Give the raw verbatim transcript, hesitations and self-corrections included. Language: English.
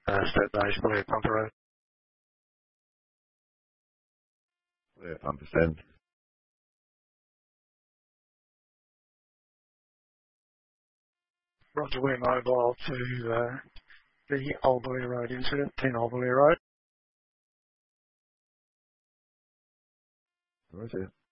Uh, Stoke Base, Blue Pumper Road. Clear Pumper Send. Roger, we're mobile to uh, the Old Blue Road incident, ten Old Blue Road. Roger.